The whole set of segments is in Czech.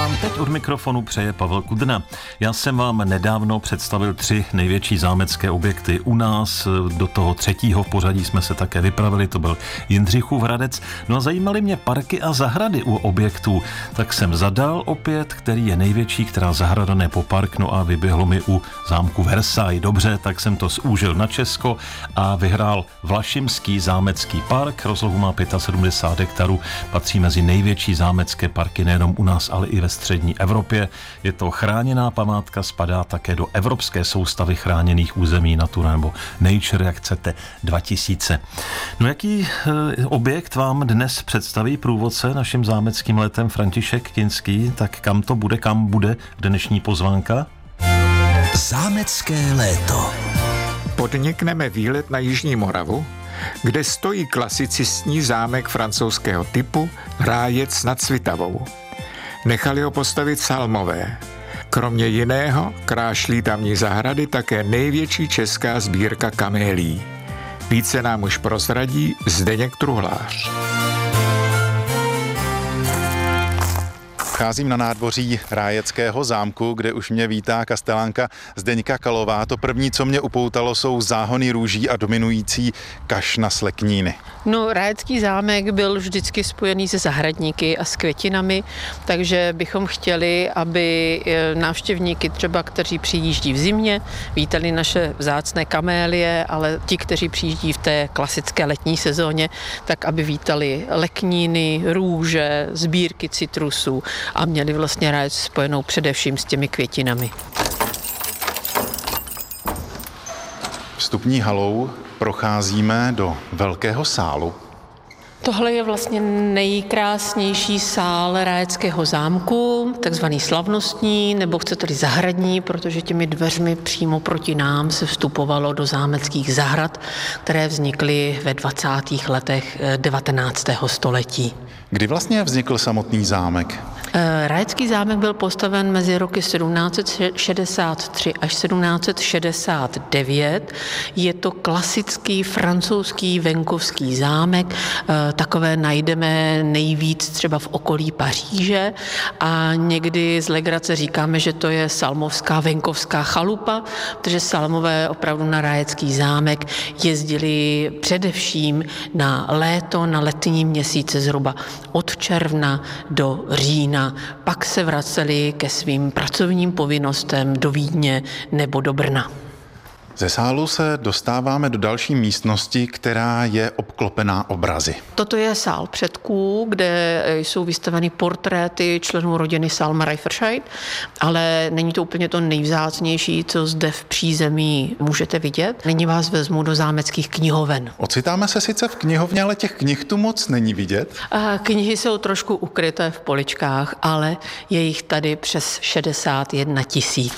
vám teď od mikrofonu přeje Pavel Kudrna. Já jsem vám nedávno představil 3 největší zámecké objekty u nás. Do toho 3. v pořadí jsme se také vypravili, to byl Jindřichův Hradec. No a zajímaly mě parky a zahrady u objektů. Tak jsem zadal opět, který je největší, která zahrada nebo park, no a vyběhlo mi u zámku Versailles. Dobře, tak jsem to zúžil na Česko a vyhrál Vlašimský zámecký park. Rozlohu má 75 hektarů, patří mezi největší zámecké parky nejenom u nás, ale i ve střední Evropě. Je to chráněná památka, spadá také do Evropské soustavy chráněných území Natura nebo Nature, jak chcete, 2000. No jaký objekt vám dnes představí průvodce naším zámeckým letem František Kinský? Tak kam bude dnešní pozvánka? Zámecké léto. Podnikneme výlet na Jižní Moravu, kde stojí klasicistní zámek francouzského typu Rájec nad Svitavou. Nechali ho postavit Salmové. Kromě jiného krášlí tamní zahrady také největší česká sbírka kamélií. Více nám už prozradí Zdeněk Truhlář. Vcházím na nádvoří Rájeckého zámku, kde už mě vítá kastelánka Zdeňka Kalová. To první, co mě upoutalo, jsou záhony růží a dominující kašna slekníny. No, Rájecký zámek byl vždycky spojený se zahradníky a s květinami, takže bychom chtěli, aby návštěvníky třeba, kteří přijíždí v zimě, vítali naše vzácné kamélie, ale ti, kteří přijíždí v té klasické letní sezóně, tak aby vítali lekníny, růže, sbírky citrusů a měli vlastně Rájec spojenou především s těmi květinami. Vstupní halou procházíme do velkého sálu. Tohle je vlastně nejkrásnější sál Rájeckého zámku, takzvaný slavnostní, nebo chcete-li zahradní, protože těmi dveřmi přímo proti nám se vstupovalo do zámeckých zahrad, které vznikly ve 20. letech 19. století. Kdy vlastně vznikl samotný zámek? Rájecký zámek byl postaven mezi roky 1763 až 1769. Je to klasický francouzský venkovský zámek. Takové najdeme nejvíc třeba v okolí Paříže a někdy z legrace říkáme, že to je salmovská venkovská chalupa, protože Salmové opravdu na Rájecký zámek jezdili především na léto, na letní měsíce zhruba od června do října. Pak se vraceli ke svým pracovním povinnostem do Vídně nebo do Brna. Ze sálu se dostáváme do další místnosti, která je obklopená obrazy. Toto je sál předků, kde jsou vystaveny portréty členů rodiny Salm-Reiferscheid, ale není to úplně to nejvzácnější, co zde v přízemí můžete vidět. Nyní vás vezmu do zámeckých knihoven. Ocitáme se sice v knihovně, ale těch knih tu moc není vidět. Knihy jsou trošku ukryté v poličkách, ale je jich tady přes 61 000.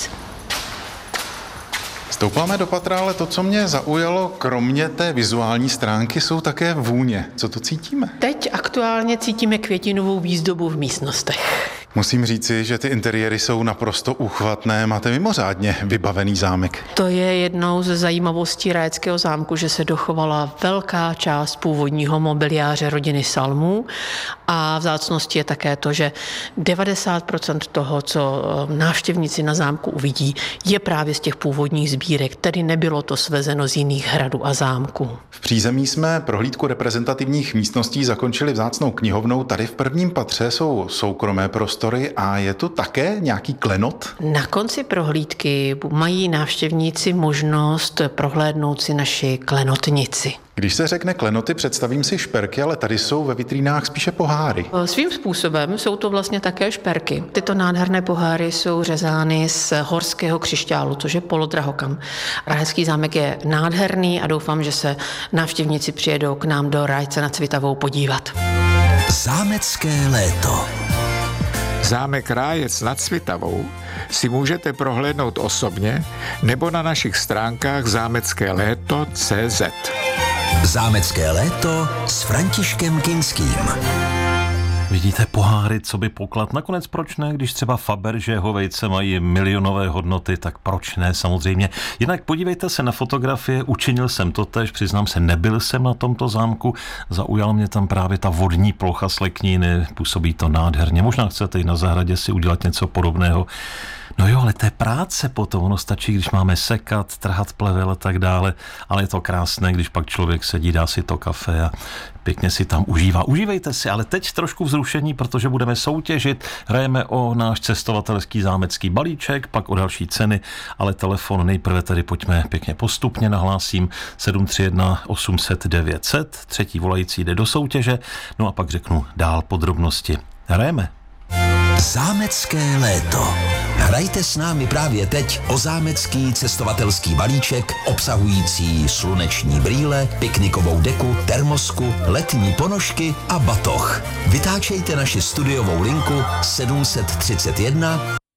Stoupáme do patra, ale to, co mě zaujalo, kromě té vizuální stránky, jsou také vůně. Co to cítíme? Teď aktuálně cítíme květinovou výzdobu v místnostech. Musím říci, že ty interiéry jsou naprosto úchvatné. Máte mimořádně vybavený zámek. To je jednou ze zajímavostí Rájeckého zámku, že se dochovala velká část původního mobiliáře rodiny Salmů a vzácností je také to, že 90% toho, co návštěvníci na zámku uvidí, je právě z těch původních sbírek, tedy nebylo to svezeno z jiných hradů a zámků. V přízemí jsme prohlídku reprezentativních místností zakončili vzácnou knihovnou. Tady v prvním patře jsou soukromé prostory a je tu také nějaký klenot? Na konci prohlídky mají návštěvníci možnost prohlédnout si naši klenotnici. Když se řekne klenoty, představím si šperky, ale tady jsou ve vitrínách spíše poháry. Svým způsobem jsou to vlastně také šperky. Tyto nádherné poháry jsou řezány z horského křišťálu, což je polodrahokam. Rájecký zámek je nádherný a doufám, že se návštěvníci přijedou k nám do Rájce nad Svitavou podívat. Zámecké léto. Zámek Rájec nad Svitavou si můžete prohlédnout osobně nebo na našich stránkách zámeckéléto.cz. Zámecké léto s Františkem Kinským. Vidíte poháry, co by poklad. Nakonec proč ne, když třeba Fabergeho vejce mají milionové hodnoty, tak proč ne, samozřejmě. Jinak podívejte se na fotografie, učinil jsem to též, přiznám se, nebyl jsem na tomto zámku, zaujala mě tam právě ta vodní plocha Slekniny, působí to nádherně. Možná chcete i na zahradě si udělat něco podobného. No jo, ale té práce potom, ono stačí, když máme sekat, trhat plevel a tak dále, ale je to krásné, když pak člověk sedí, dá si to kafe a pěkně si tam užívá. Užívejte si, ale teď trošku vzrušení, protože budeme soutěžit, hrajeme o náš cestovatelský zámecký balíček, pak o další ceny, ale telefon nejprve tedy pojďme pěkně postupně, nahlásím 731 800 900, třetí volající jde do soutěže, no a pak řeknu dál podrobnosti. Hrajeme. Zámecké léto. Hrajte s námi právě teď o zámecký cestovatelský balíček obsahující sluneční brýle, piknikovou deku, termosku, letní ponožky a batoh. Vytáčejte naši studiovou linku 731